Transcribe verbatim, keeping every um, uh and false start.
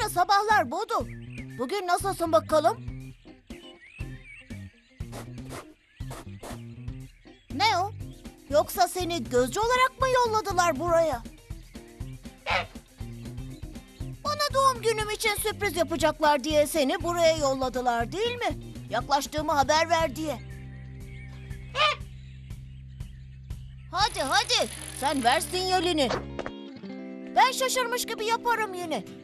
Böyle sabahlar Bodu. Bugün nasılsın bakalım? Ne o? Yoksa seni gözcü olarak mı yolladılar buraya? Bana doğum günüm için sürpriz yapacaklar diye seni buraya yolladılar değil mi? Yaklaştığımı haber ver diye. Hadi hadi sen ver sinyalini. Ben şaşırmış gibi yaparım yine.